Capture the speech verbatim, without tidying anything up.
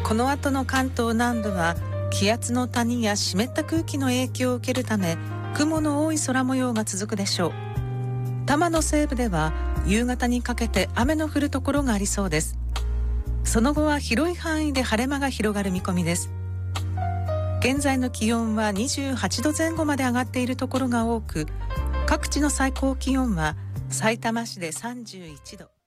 この後の関東南部は気圧の谷や湿った空気の影響を受けるため、雲の多い空模様が続くでしょう。多摩の西部では夕方にかけて雨の降るところがありそうです。その後は広い範囲で晴れ間が広がる見込みです。現在の気温はにじゅうはちどぜん後まで上がっているところが多く、各地の最高気温はさいたま市でさんじゅういちど、